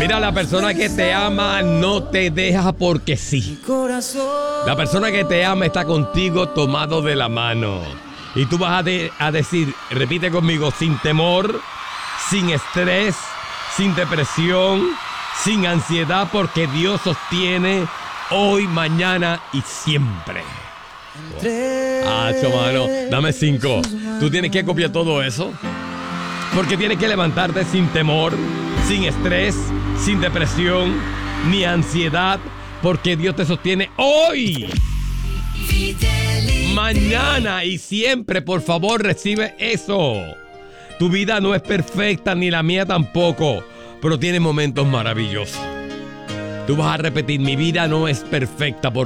Mira, la persona que te ama no te deja porque sí. La persona que te ama está contigo tomado de la mano. Y tú vas a decir, repite conmigo, sin temor, sin estrés, sin depresión, sin ansiedad, porque Dios sostiene hoy, mañana y siempre. Mano, dame 5. Tú tienes que copiar todo eso. Porque tienes que levantarte sin temor, sin estrés, sin depresión, ni ansiedad, porque Dios te sostiene hoy, mañana y siempre. Por favor, recibe eso. Tu vida no es perfecta, ni la mía tampoco, pero tiene momentos maravillosos. Tú vas a repetir, mi vida no es perfecta, porque